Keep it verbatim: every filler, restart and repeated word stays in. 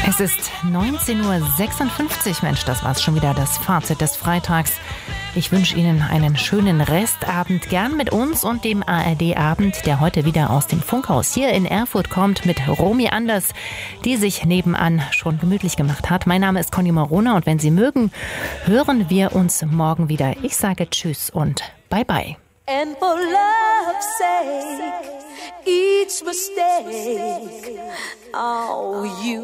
Es ist neunzehn Uhr sechsundfünfzig. Mensch, das war's schon wieder, das Fazit des Freitags. Ich wünsche Ihnen einen schönen Restabend, gern mit uns und dem A R D-Abend, der heute wieder aus dem Funkhaus hier in Erfurt kommt, mit Romy Anders, die sich nebenan schon gemütlich gemacht hat. Mein Name ist Conny Morona und wenn Sie mögen, hören wir uns morgen wieder. Ich sage Tschüss und Bye-bye. And for love's sake, each mistake, oh, you